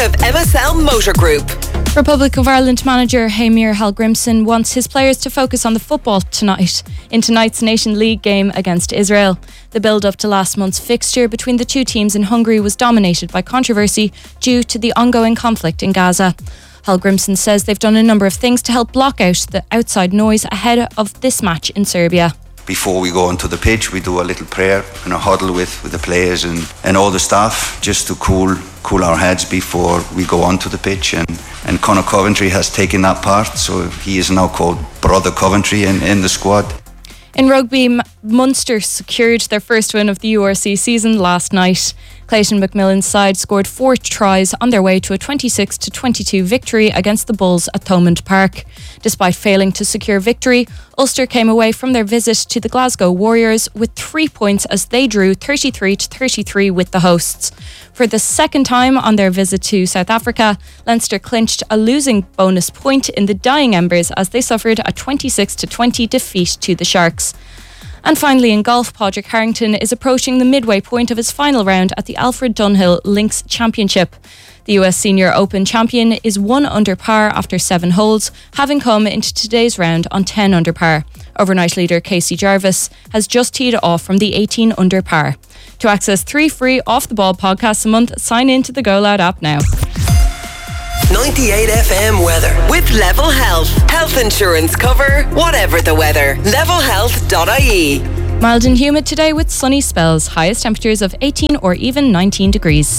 of MSL Motor Group. Republic of Ireland manager Heimir Hallgrímsson wants his players to focus on the football in tonight's Nation League game against Israel. The build-up to last month's fixture between the two teams in Hungary was dominated by controversy due to the ongoing conflict in Gaza. Hallgrímsson says they've done a number of things to help block out the outside noise ahead of this match in Serbia. Before we go onto the pitch, we do a little prayer and a huddle with the players and all the staff, just to cool our heads before we go onto the pitch. And Conor Coventry has taken that part, so he is now called Brother Coventry in the squad. In rugby, Munster secured their first win of the URC season last night. Clayton McMillan's side scored 4 tries on their way to a 26-22 victory against the Bulls at Thomond Park. Despite failing to secure victory, Ulster came away from their visit to the Glasgow Warriors with 3 points as they drew 33-33 with the hosts. For the second time on their visit to South Africa, Leinster clinched a losing bonus point in the dying embers as they suffered a 26-20 defeat to the Sharks. And finally, in golf, Padraig Harrington is approaching the midway point of his final round at the Alfred Dunhill Links Championship. The US Senior Open champion is 1 under par after 7 holes, having come into today's round on 10 under par. Overnight leader Casey Jarvis has just teed off from the 18 under par. To access 3 free Off the Ball podcasts a month, sign in to the Go Loud app now. 98 FM weather with Level Health. Health insurance cover, whatever the weather. Levelhealth.ie. Mild and humid today with sunny spells. Highest temperatures of 18 or even 19 degrees.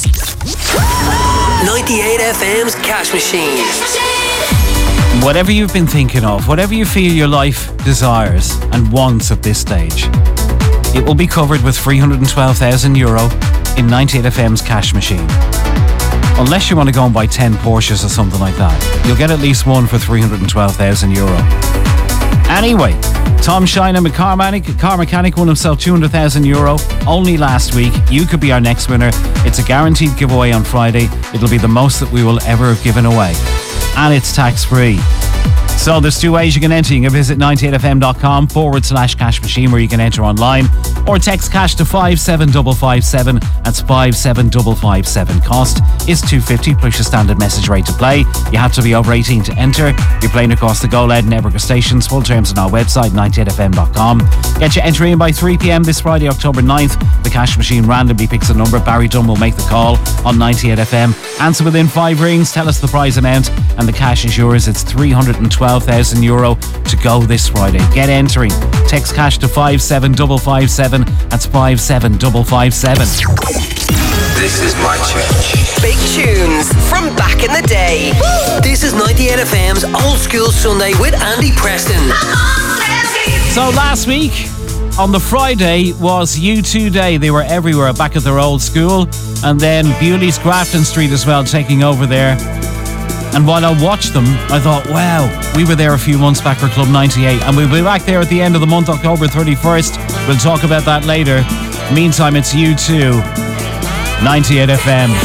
98 FM's Cash Machine. Whatever you've been thinking of, whatever you feel your life desires and wants at this stage, it will be covered with €312,000 in 98 FM's Cash Machine. Unless you want to go and buy 10 Porsches or something like that, you'll get at least one for €312,000. Anyway, Tom Shynham, a car mechanic, won himself €200,000 only last week. You could be our next winner. It's a guaranteed giveaway on Friday. It'll be the most that we will ever have given away. And it's tax-free. So there's 2 ways you can enter. You can visit 98fm.com/cash machine where you can enter online, or text cash to 57557. That's 57557. Cost is $2.50 plus your standard message rate to play. You have to be over 18 to enter. You're playing across the Go Loud and Evergreen stations. Full terms on our website 98fm.com. Get your entry in by 3 p.m. this Friday, October 9th. The Cash Machine randomly picks a number. Barry Dunn will make the call on 98FM. Answer within 5 rings. Tell us the prize amount and the cash is yours. It's €312,000 to go this Friday. Get entering. Text cash to 57557. That's 57557. This is my church. Big tunes from back in the day. This is 98 FM's Old School Sunday with Andy Preston. So last week on the Friday was U2 Day. They were everywhere back at their old school, and then Bewley's Grafton Street as well taking over there. And while I watched them, I thought, wow, we were there a few months back for Club 98, and we'll be back there at the end of the month, October 31st. We'll talk about that later. Meantime, it's U2, 98 FM.